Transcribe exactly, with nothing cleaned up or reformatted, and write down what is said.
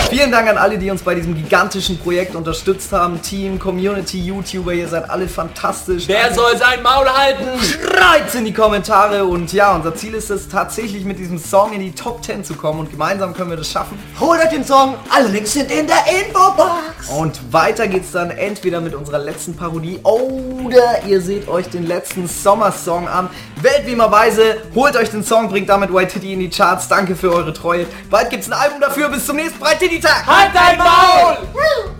Vielen Dank an alle, die uns bei diesem gigantischen Projekt unterstützt haben. Team, Community, YouTuber, ihr seid alle fantastisch. Wer Danke. soll sein Maul halten? Schreit's in die Kommentare. Und ja, unser Ziel ist es tatsächlich mit diesem Song in die Top zehn zu kommen. Und gemeinsam können wir das schaffen. Holt euch den Song, alle Links sind in der Infobox. Und weiter geht's dann entweder mit unserer letzten Parodie oder ihr seht euch den letzten Sommersong an. Weltbeamerweise, holt euch den Song, bringt damit White Titty in die Charts. Danke für eure Treue. Bald gibt's ein Album dafür. Bis zum nächsten Breite-Titty-Tag. Halt dein Maul!